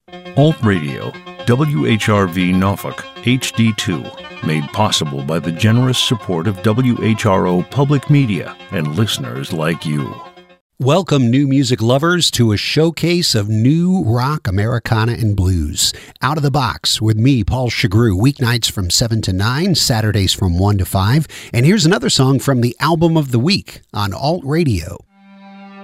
Alt Radio, WHRV Norfolk, HD2, made possible by the generous support of WHRO Public Media and listeners like you. Welcome, new music lovers, to a showcase of new rock, Americana, and blues. Out of the Box with me, Paul Chagru, weeknights from 7 to 9, Saturdays from 1 to 5. And here's another song from the Album of the Week on Alt Radio.